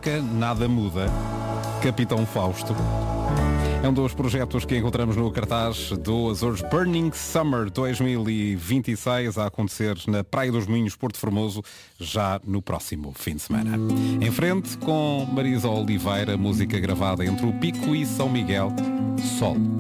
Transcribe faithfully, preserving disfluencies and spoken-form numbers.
música, nada muda. Capitão Fausto. É um dos projetos que encontramos no cartaz do Açores Burning Summer dois mil e vinte e seis a acontecer na Praia dos Moinhos, Porto Formoso, já no próximo fim de semana. Em frente com Marisa Oliveira, música gravada entre o Pico e São Miguel, Sol.